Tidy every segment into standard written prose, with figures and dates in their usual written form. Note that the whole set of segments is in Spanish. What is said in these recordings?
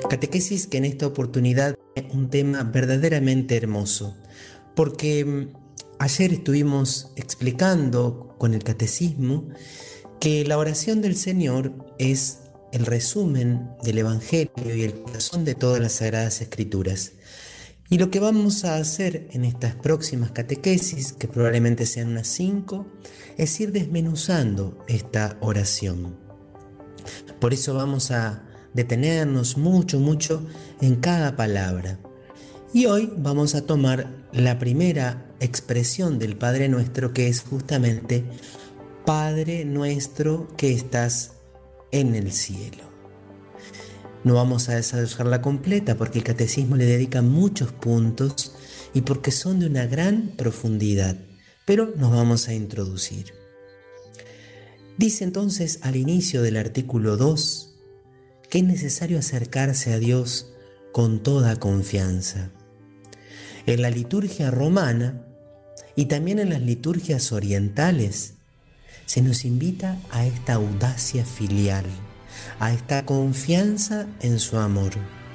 Catequesis que en esta oportunidad es un tema verdaderamente hermoso, porque ayer estuvimos explicando con el catecismo que la oración del Señor es el resumen del Evangelio y el corazón de todas las Sagradas Escrituras. Y lo que vamos a hacer en estas próximas catequesis, que probablemente sean unas 5, es ir desmenuzando esta oración. Por eso vamos a detenernos mucho en cada palabra. Y hoy vamos a tomar la primera expresión del Padre Nuestro, que es justamente Padre nuestro que estás en el cielo. No vamos a desarrollarla completa porque el catecismo le dedica muchos puntos y porque son de una gran profundidad, pero nos vamos a introducir. Dice entonces al inicio del artículo 2 que es necesario acercarse a Dios con toda confianza. En la liturgia romana y también en las liturgias orientales se nos invita a esta audacia filial, a esta confianza en su amor.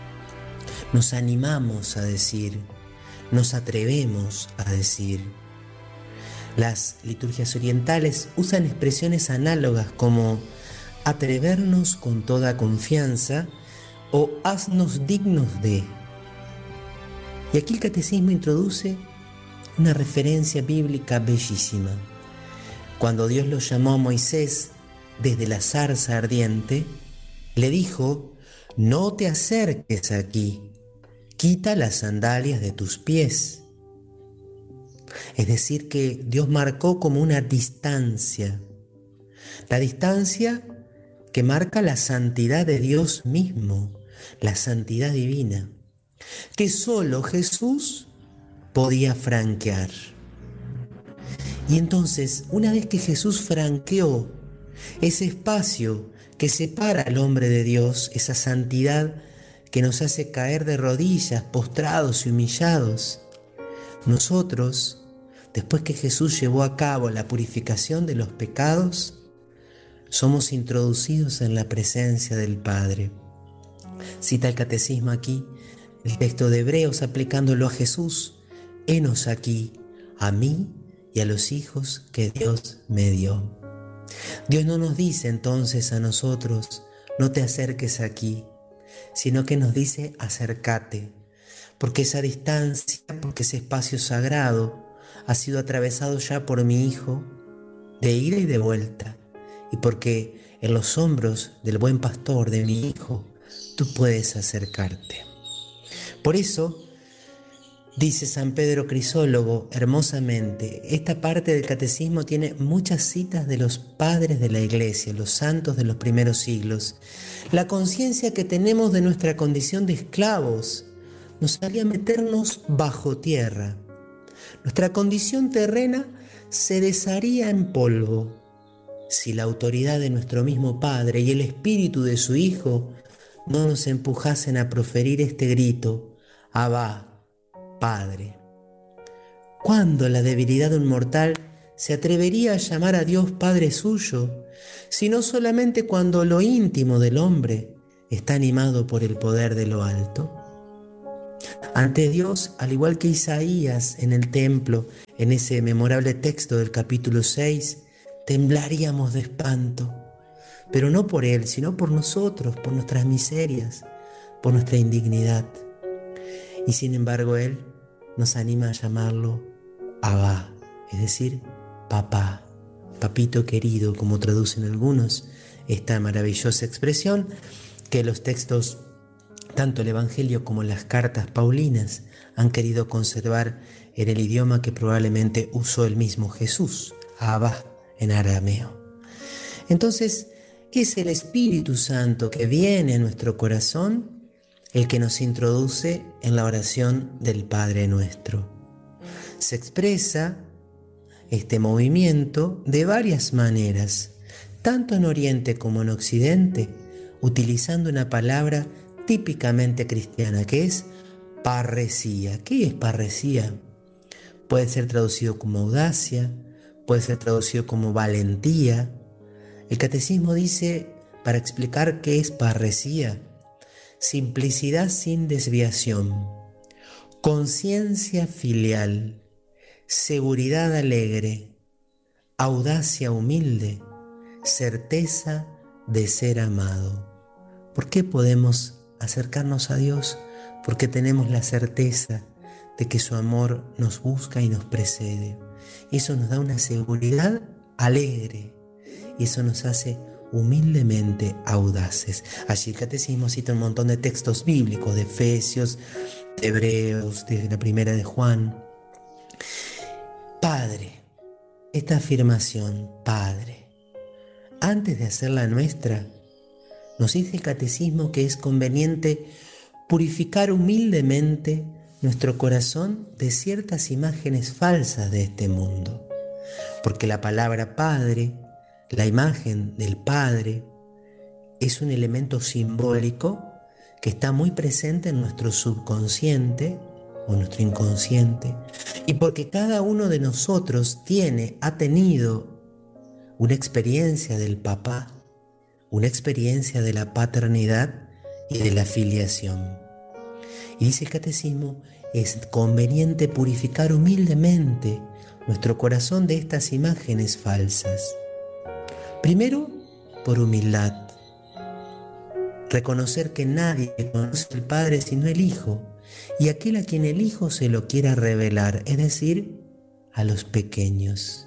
Nos animamos a decir, nos atrevemos a decir. Las liturgias orientales usan expresiones análogas como atrevernos con toda confianza o haznos dignos de. Y aquí el catecismo introduce una referencia bíblica bellísima. Cuando Dios lo llamó a Moisés desde la zarza ardiente, le dijo: no te acerques aquí, quita las sandalias de tus pies. Es decir, que Dios marcó como una distancia, la distancia que marca la santidad de Dios mismo, la santidad divina, que solo Jesús podía franquear. Y entonces, una vez que Jesús franqueó ese espacio que separa al hombre de Dios, esa santidad que nos hace caer de rodillas, postrados y humillados, nosotros, después que Jesús llevó a cabo la purificación de los pecados, somos introducidos en la presencia del Padre. Cita el catecismo aquí el texto de Hebreos aplicándolo a Jesús: henos aquí, a mí y a los hijos que Dios me dio. Dios no nos dice entonces a nosotros: no te acerques aquí, sino que nos dice: acércate, porque esa distancia, porque ese espacio sagrado ha sido atravesado ya por mi Hijo, de ida y de vuelta, y porque en los hombros del buen pastor, de mi Hijo, tú puedes acercarte. Por eso, dice San Pedro Crisólogo hermosamente, esta parte del catecismo tiene muchas citas de los padres de la Iglesia, los santos de los primeros siglos. La conciencia que tenemos de nuestra condición de esclavos nos haría meternos bajo tierra. Nuestra condición terrena se desharía en polvo si la autoridad de nuestro mismo Padre y el Espíritu de su Hijo no nos empujasen a proferir este grito: Abba, Padre. ¿Cuándo la debilidad de un mortal se atrevería a llamar a Dios Padre suyo, sino solamente cuando lo íntimo del hombre está animado por el poder de lo alto? Ante Dios, al igual que Isaías en el templo, en ese memorable texto del capítulo 6, temblaríamos de espanto, pero no por Él, sino por nosotros, por nuestras miserias, por nuestra indignidad. Y sin embargo Él nos anima a llamarlo Abba, es decir, papá, papito querido, como traducen algunos esta maravillosa expresión que los textos, tanto el Evangelio como las cartas paulinas, han querido conservar en el idioma que probablemente usó el mismo Jesús, Abba en arameo. Entonces, es el Espíritu Santo que viene a nuestro corazón el que nos introduce en la oración del Padre Nuestro. Se expresa este movimiento de varias maneras, tanto en Oriente como en Occidente, utilizando una palabra típicamente cristiana, que es parresía. ¿Qué es parresía? Puede ser traducido como audacia, puede ser traducido como valentía. El catecismo dice, para explicar qué es parresía, simplicidad sin desviación, conciencia filial, seguridad alegre, audacia humilde, certeza de ser amado. ¿Por qué podemos acercarnos a Dios? Porque tenemos la certeza de que su amor nos busca y nos precede. Eso nos da una seguridad alegre y eso nos hace humildemente audaces. Allí el catecismo cita un montón de textos bíblicos, de Efesios, de Hebreos, de la primera de Juan. Padre, esta afirmación, Padre, antes de hacerla nuestra, nos dice el catecismo que es conveniente purificar humildemente nuestro corazón de ciertas imágenes falsas de este mundo. Porque la palabra Padre, la imagen del Padre, es un elemento simbólico que está muy presente en nuestro subconsciente o nuestro inconsciente, y porque cada uno de nosotros ha tenido una experiencia del papá, una experiencia de la paternidad y de la filiación. Y dice el catecismo, es conveniente purificar humildemente nuestro corazón de estas imágenes falsas. Primero, por humildad. Reconocer que nadie conoce al Padre sino el Hijo, y aquel a quien el Hijo se lo quiera revelar, es decir, a los pequeños.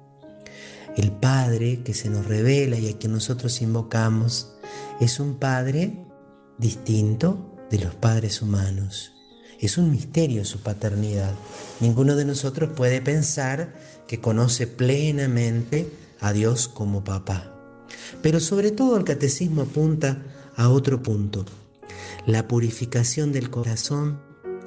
El Padre que se nos revela y a quien nosotros invocamos es un Padre distinto de los padres humanos. Es un misterio su paternidad. Ninguno de nosotros puede pensar que conoce plenamente a Dios como papá. Pero sobre todo el catecismo apunta a otro punto. La purificación del corazón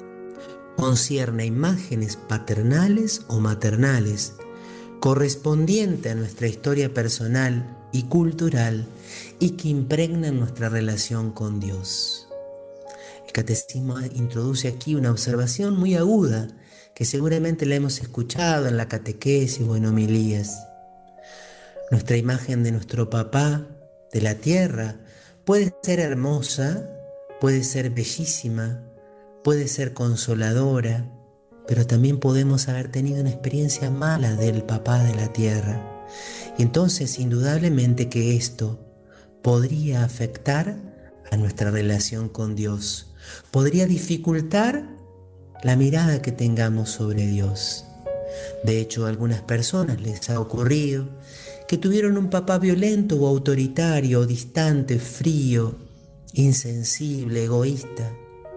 concierne imágenes paternales o maternales correspondiente a nuestra historia personal y cultural y que impregnan nuestra relación con Dios. El catecismo introduce aquí una observación muy aguda que seguramente la hemos escuchado en la catequesis o en homilías. Nuestra imagen de nuestro papá de la tierra puede ser hermosa, puede ser bellísima, puede ser consoladora, pero también podemos haber tenido una experiencia mala del papá de la tierra. Y entonces, indudablemente que esto podría afectar a nuestra relación con Dios, podría dificultar la mirada que tengamos sobre Dios. De hecho, a algunas personas les ha ocurrido que tuvieron un papá violento o autoritario, distante, frío, insensible, egoísta.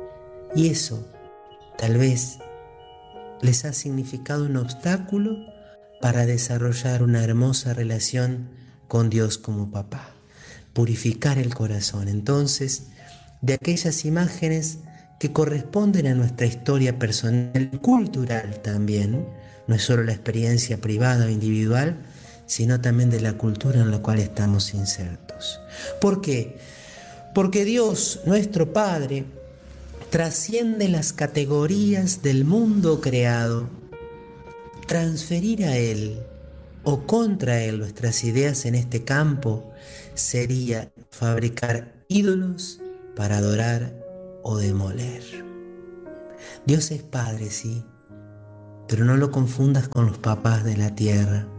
Y eso, tal vez, les ha significado un obstáculo para desarrollar una hermosa relación con Dios como papá. Purificar el corazón, entonces, de aquellas imágenes que corresponden a nuestra historia personal y cultural también. No es solo la experiencia privada o individual, sino también de la cultura en la cual estamos insertos. ¿Por qué? Porque Dios, nuestro Padre, trasciende las categorías del mundo creado. Transferir a Él o contra Él nuestras ideas en este campo sería fabricar ídolos para adorar o demoler. Dios es Padre, sí, pero no lo confundas con los papás de la tierra.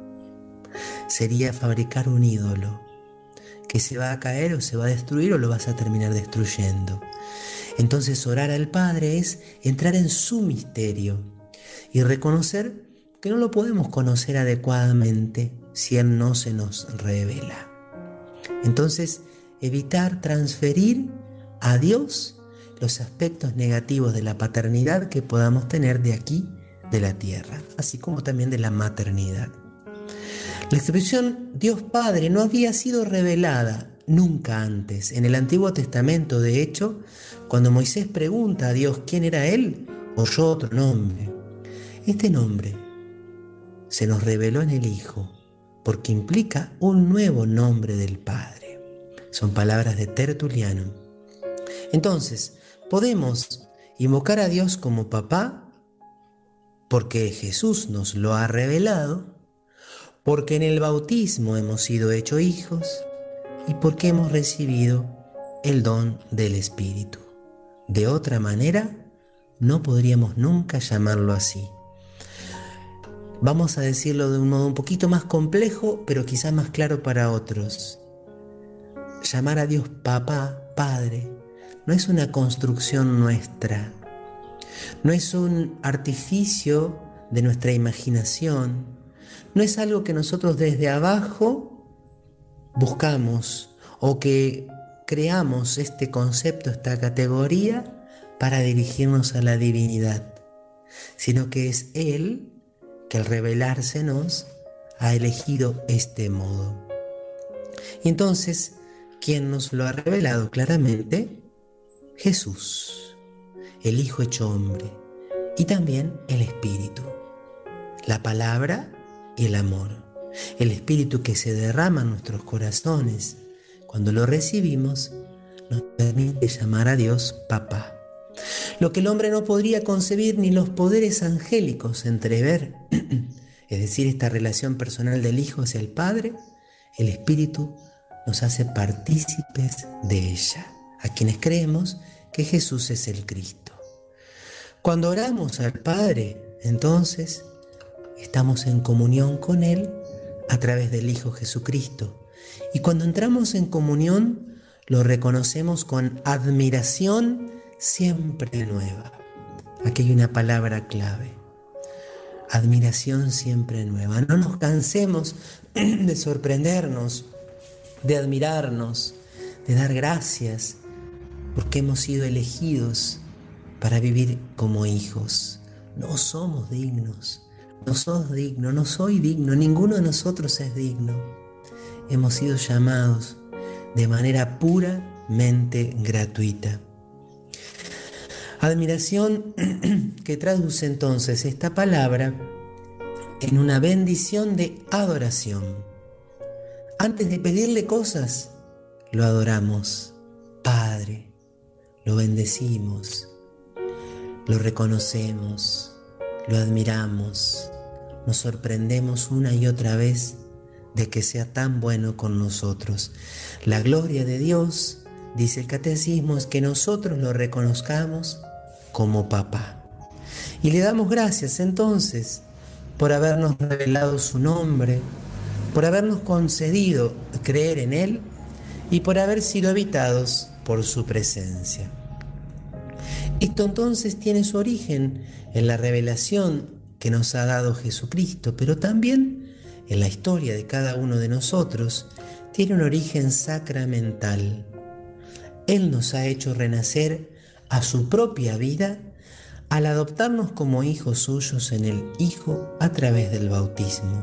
Sería fabricar un ídolo que se va a caer o se va a destruir o lo vas a terminar destruyendo. Entonces orar al Padre es entrar en su misterio y reconocer que no lo podemos conocer adecuadamente si Él no se nos revela. Entonces evitar transferir a Dios los aspectos negativos de la paternidad que podamos tener de aquí, de la tierra, así como también de la maternidad. La expresión Dios Padre no había sido revelada nunca antes. En el Antiguo Testamento, de hecho, cuando Moisés pregunta a Dios quién era Él, oyó otro nombre. Este nombre se nos reveló en el Hijo, porque implica un nuevo nombre del Padre. Son palabras de Tertuliano. Entonces, podemos invocar a Dios como papá, porque Jesús nos lo ha revelado, porque en el bautismo hemos sido hechos hijos y porque hemos recibido el don del Espíritu. De otra manera, no podríamos nunca llamarlo así. Vamos a decirlo de un modo un poquito más complejo, pero quizás más claro para otros. Llamar a Dios Papá, Padre, no es una construcción nuestra, no es un artificio de nuestra imaginación, no es algo que nosotros desde abajo buscamos o que creamos este concepto, esta categoría para dirigirnos a la divinidad, sino que es Él que al revelársenos ha elegido este modo. Y entonces, ¿quién nos lo ha revelado claramente? Jesús, el Hijo hecho hombre, y también el Espíritu, la palabra y el amor, el Espíritu que se derrama en nuestros corazones. Cuando lo recibimos, nos permite llamar a Dios Papá. Lo que el hombre no podría concebir ni los poderes angélicos entrever, es decir, esta relación personal del Hijo hacia el Padre, el Espíritu nos hace partícipes de ella, a quienes creemos que Jesús es el Cristo. Cuando oramos al Padre, entonces, estamos en comunión con Él a través del Hijo Jesucristo. Y cuando entramos en comunión, lo reconocemos con admiración siempre nueva. Aquí hay una palabra clave. Admiración siempre nueva. No nos cansemos de sorprendernos, de admirarnos, de dar gracias, porque hemos sido elegidos para vivir como hijos. No somos dignos, no sos digno, no soy digno, ninguno de nosotros es digno. Hemos sido llamados de manera puramente gratuita. Admiración que traduce entonces esta palabra en una bendición de adoración. Antes de pedirle cosas, lo adoramos. Padre, lo bendecimos, lo reconocemos, lo admiramos, nos sorprendemos una y otra vez de que sea tan bueno con nosotros. La gloria de Dios, dice el catecismo, es que nosotros lo reconozcamos como Papá. Y le damos gracias entonces por habernos revelado su nombre, por habernos concedido creer en Él y por haber sido habitados por su presencia. Esto entonces tiene su origen en la revelación que nos ha dado Jesucristo, pero también en la historia de cada uno de nosotros tiene un origen sacramental. Él nos ha hecho renacer a su propia vida al adoptarnos como hijos suyos en el Hijo a través del bautismo.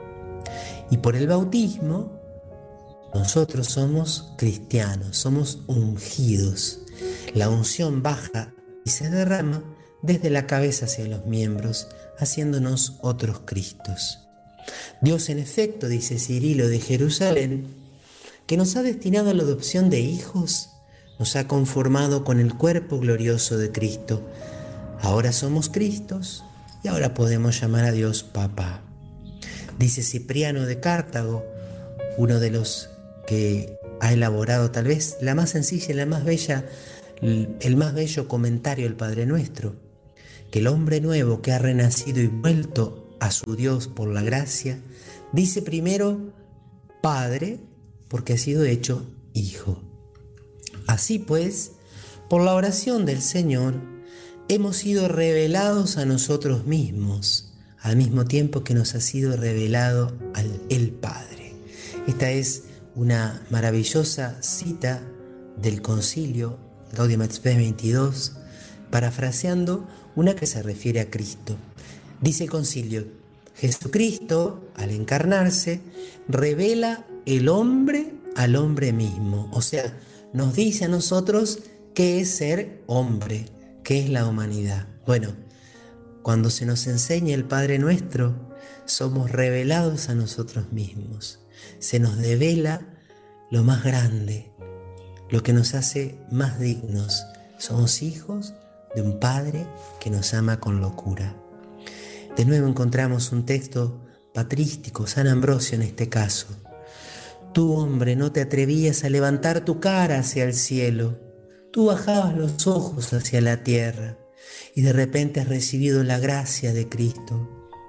Y por el bautismo nosotros somos cristianos, somos ungidos. La unción baja y se derrama desde la cabeza hacia los miembros, haciéndonos otros Cristos. Dios, en efecto, dice Cirilo de Jerusalén, que nos ha destinado a la adopción de hijos, nos ha conformado con el cuerpo glorioso de Cristo. Ahora somos Cristos y ahora podemos llamar a Dios Papá. Dice Cipriano de Cartago, uno de los que ha elaborado tal vez la más sencilla y la más bella, el más bello comentario del Padre Nuestro, que el hombre nuevo que ha renacido y vuelto a su Dios por la gracia, dice primero Padre porque ha sido hecho Hijo. Así pues, por la oración del Señor, hemos sido revelados a nosotros mismos, al mismo tiempo que nos ha sido revelado el Padre. Esta es una maravillosa cita del Concilio Gaudium et Spes 22, parafraseando una que se refiere a Cristo. Dice el Concilio: Jesucristo, al encarnarse, revela el hombre al hombre mismo, o sea, nos dice a nosotros qué es ser hombre, qué es la humanidad. Bueno, cuando se nos enseña el Padre Nuestro, somos revelados a nosotros mismos. Se nos devela lo más grande, lo que nos hace más dignos. Somos hijos de un Padre que nos ama con locura. De nuevo encontramos un texto patrístico, San Ambrosio en este caso. Tú, hombre, no te atrevías a levantar tu cara hacia el cielo. Tú bajabas los ojos hacia la tierra y de repente has recibido la gracia de Cristo.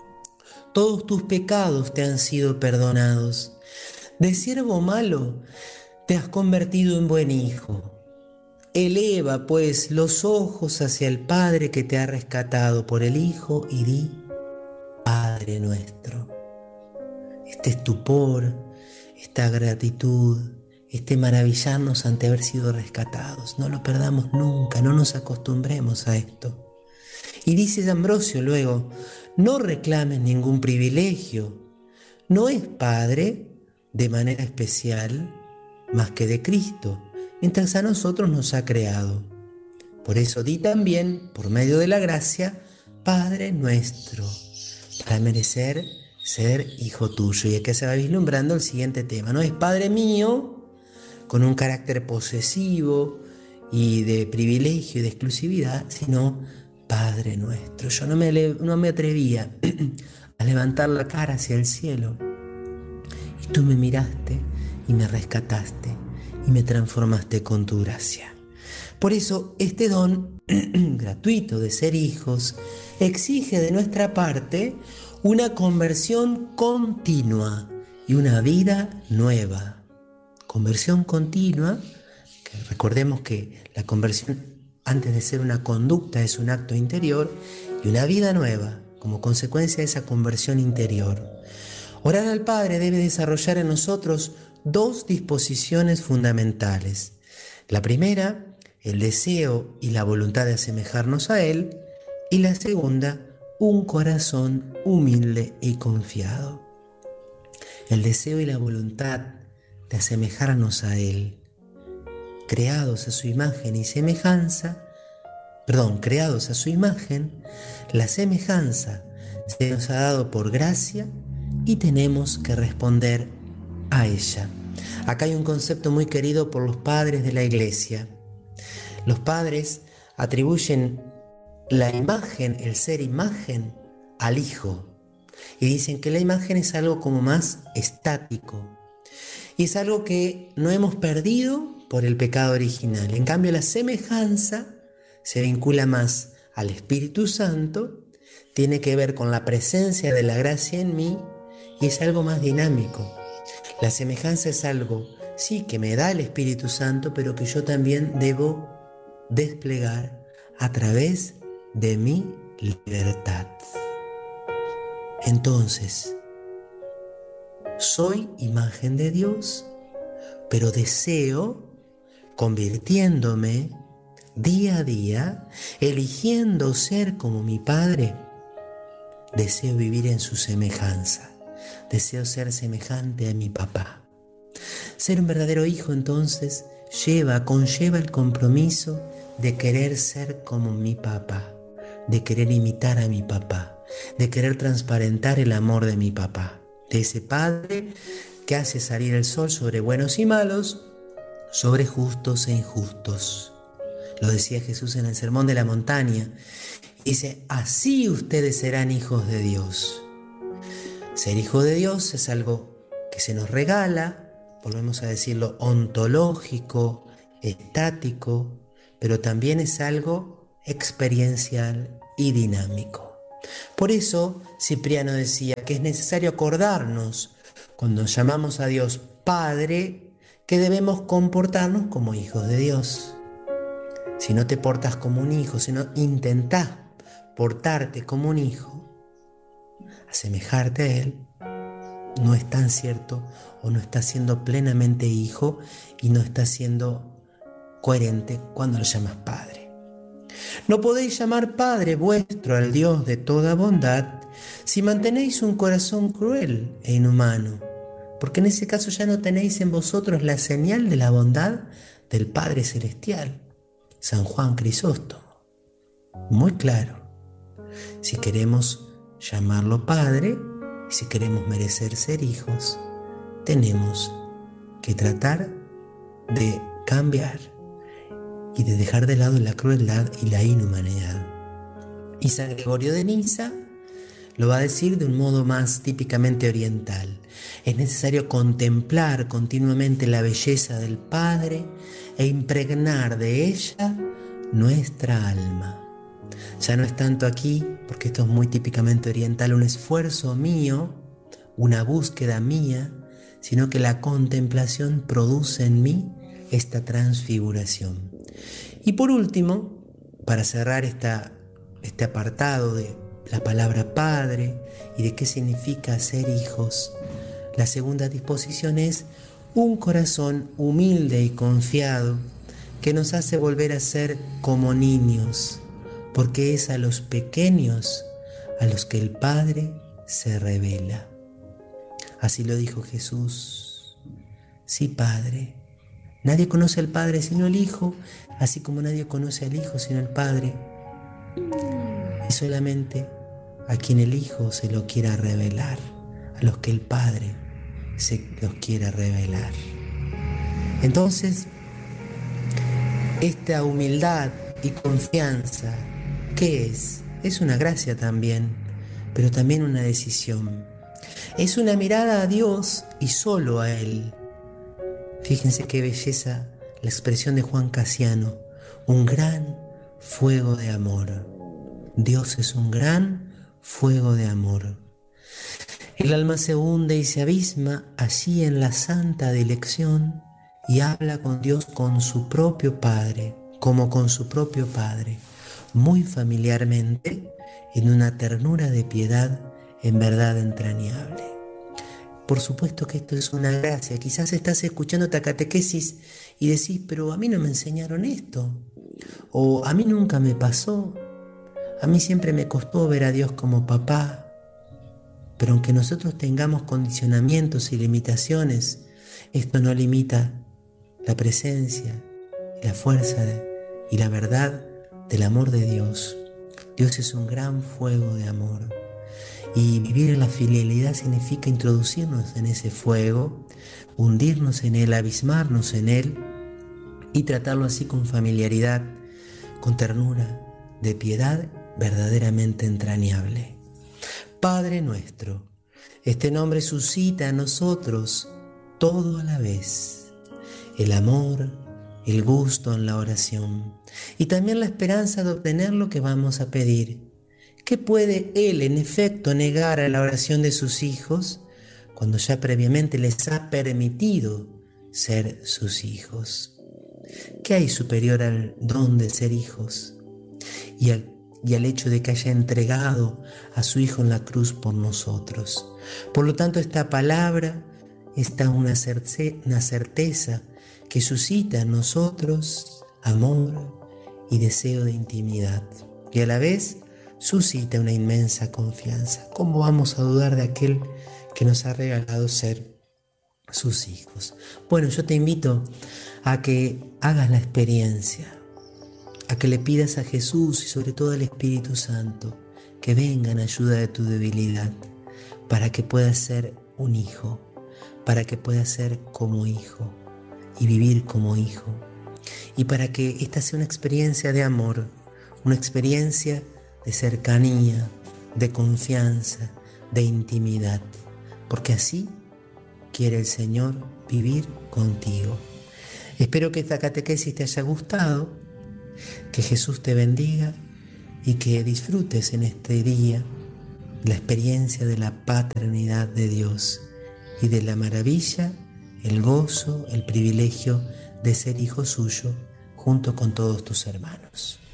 Todos tus pecados te han sido perdonados. De siervo malo te has convertido en buen hijo. Eleva, pues, los ojos hacia el Padre que te ha rescatado por el Hijo y di: Padre nuestro. Este estupor, esta gratitud, este maravillarnos ante haber sido rescatados, no lo perdamos nunca, no nos acostumbremos a esto. Y dice Ambrosio luego: no reclames ningún privilegio, no es Padre de manera especial más que de Cristo, mientras a nosotros nos ha creado. Por eso di también, por medio de la gracia, Padre nuestro, para merecer ser hijo tuyo. Y aquí se va vislumbrando el siguiente tema. No es Padre mío, con un carácter posesivo y de privilegio y de exclusividad, sino Padre nuestro. Yo no me atrevía a levantar la cara hacia el cielo. Y tú me miraste y me rescataste y me transformaste con tu gracia. Por eso este don gratuito de ser hijos exige de nuestra parte una conversión continua y una vida nueva. Conversión continua, que recordemos que la conversión antes de ser una conducta es un acto interior, y una vida nueva como consecuencia de esa conversión interior. Orar al Padre debe desarrollar en nosotros dos disposiciones fundamentales. La primera, el deseo y la voluntad de asemejarnos a Él, y la segunda, un corazón humilde y confiado. El deseo y la voluntad de asemejarnos a Él, creados a su imagen, la semejanza se nos ha dado por gracia y tenemos que responder a ella. Acá hay un concepto muy querido por los padres de la Iglesia. Los padres atribuyen la imagen, el ser imagen, al Hijo. Y dicen que la imagen es algo como más estático. Y es algo que no hemos perdido por el pecado original. En cambio, la semejanza se vincula más al Espíritu Santo, tiene que ver con la presencia de la gracia en mí y es algo más dinámico. La semejanza es algo, sí, que me da el Espíritu Santo, pero que yo también debo desplegar a través de mi libertad. Entonces, soy imagen de Dios, pero deseo, convirtiéndome día a día, eligiendo ser como mi Padre, deseo vivir en su semejanza, deseo ser semejante a mi papá. Ser un verdadero hijo, entonces, conlleva el compromiso de querer ser como mi papá, de querer imitar a mi papá, de querer transparentar el amor de mi papá, de ese Padre que hace salir el sol sobre buenos y malos, sobre justos e injustos. Lo decía Jesús en el Sermón de la Montaña. Dice: así ustedes serán hijos de Dios. Ser hijo de Dios es algo que se nos regala, volvemos a decirlo, ontológico, estático, pero también es algo experiencial y dinámico. Por eso Cipriano decía que es necesario acordarnos, cuando llamamos a Dios Padre, que debemos comportarnos como hijos de Dios. Si no te portas como un hijo, si no intentás portarte como un hijo, asemejarte a Él, no es tan cierto, o no estás siendo plenamente hijo y no estás siendo coherente cuando lo llamas Padre. No podéis llamar Padre vuestro al Dios de toda bondad si mantenéis un corazón cruel e inhumano, porque en ese caso ya no tenéis en vosotros la señal de la bondad del Padre Celestial. San Juan Crisóstomo. Muy claro. Si queremos llamarlo Padre, y si queremos merecer ser hijos, tenemos que tratar de cambiar y de dejar de lado la crueldad y la inhumanidad. Y San Gregorio de Niza Lo va a decir de un modo más típicamente oriental. Es necesario contemplar continuamente la belleza del Padre e impregnar de ella nuestra alma. Ya no es tanto aquí, porque esto es muy típicamente oriental, un esfuerzo mío, una búsqueda mía, sino que la contemplación produce en mí esta transfiguración. Y por último, para cerrar este apartado de la palabra Padre y de qué significa ser hijos, la segunda disposición es un corazón humilde y confiado que nos hace volver a ser como niños, porque es a los pequeños a los que el Padre se revela. Así lo dijo Jesús. Sí, Padre. Nadie conoce al Padre sino el Hijo, así como nadie conoce al Hijo sino el Padre. Y solamente a quien el Hijo se lo quiera revelar, a los que el Padre se los quiera revelar. Entonces, esta humildad y confianza, ¿qué es? Es una gracia también, pero también una decisión. Es una mirada a Dios y solo a Él. Fíjense qué belleza la expresión de Juan Casiano, un gran fuego de amor. Dios es un gran fuego de amor. El alma se hunde y se abisma allí en la santa dilección y habla con Dios con su propio Padre, como con su propio Padre, muy familiarmente, en una ternura de piedad en verdad entrañable. Por supuesto que esto es una gracia. Quizás estás escuchando esta catequesis y decís, pero a mí no me enseñaron esto, o a mí nunca me pasó, a mí siempre me costó ver a Dios como papá. Pero aunque nosotros tengamos condicionamientos y limitaciones, esto no limita la presencia y la fuerza y la verdad del amor de Dios. Dios es un gran fuego de amor. Y vivir en la fidelidad significa introducirnos en ese fuego, hundirnos en él, abismarnos en él y tratarlo así con familiaridad, con ternura, de piedad verdaderamente entrañable. Padre nuestro, este nombre suscita a nosotros todo a la vez, el amor, el gusto en la oración y también la esperanza de obtener lo que vamos a pedir. ¿Qué puede Él, en efecto, negar a la oración de sus hijos cuando ya previamente les ha permitido ser sus hijos? ¿Qué hay superior al don de ser hijos y al hecho de que haya entregado a su Hijo en la cruz por nosotros? Por lo tanto, esta palabra está una certeza que suscita en nosotros amor y deseo de intimidad, y a la vez suscita una inmensa confianza. ¿Cómo vamos a dudar de aquel que nos ha regalado ser sus hijos? Bueno, yo te invito a que hagas la experiencia, a que le pidas a Jesús y sobre todo al Espíritu Santo que venga en ayuda de tu debilidad para que puedas ser un hijo, para que puedas ser como hijo y vivir como hijo, y para que esta sea una experiencia de amor, una experiencia de cercanía, de confianza, de intimidad, porque así quiere el Señor vivir contigo. Espero que esta catequesis te haya gustado, que Jesús te bendiga y que disfrutes en este día la experiencia de la paternidad de Dios y de la maravilla, el gozo, el privilegio de ser hijo suyo junto con todos tus hermanos.